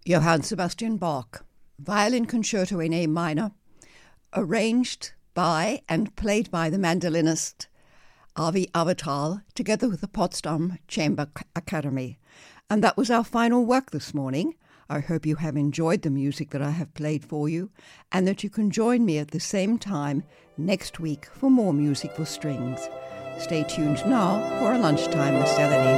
Johann Sebastian Bach, Violin Concerto in A minor, arranged by and played by the mandolinist Avi Avital, together with the Potsdam Chamber Academy. And that was our final work this morning. I hope you have enjoyed the music that I have played for you, and that you can join me at the same time next week for more music for strings. Stay tuned now for a lunchtime with Selene.